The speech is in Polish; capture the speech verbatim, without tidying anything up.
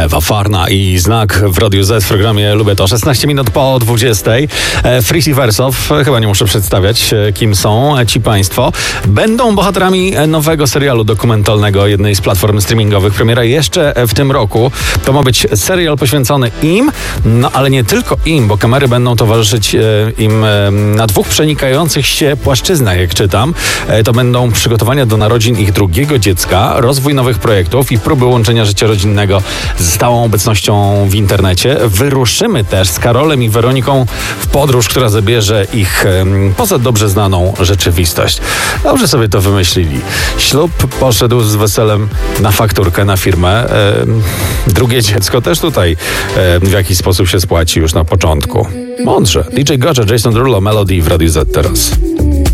Ewa Farna i Znak w Radiu Z w programie Lubię To. szesnaście minut po dwudziestej. Freeze i Wersow, chyba nie muszę przedstawiać, kim są ci państwo. Będą bohaterami nowego serialu dokumentalnego jednej z platform streamingowych. Premiera jeszcze w tym roku. To ma być serial poświęcony im, no ale nie tylko im, bo kamery będą towarzyszyć im na dwóch przenikających się płaszczyznach, jak czytam. To będą przygotowania do narodzin ich drugiego dziecka, rozwój nowych projektów i próby łączenia życia rodzinnego z stałą obecnością w internecie. Wyruszymy też z Karolem i Weroniką w podróż, która zabierze ich um, poza dobrze znaną rzeczywistość. Dobrze sobie to wymyślili. Ślub poszedł z weselem na fakturkę, na firmę. E, drugie dziecko też tutaj e, w jakiś sposób się spłaci już na początku. Mądrze. D J Gotcha, Jason Derulo, Melody w Radiu Z teraz.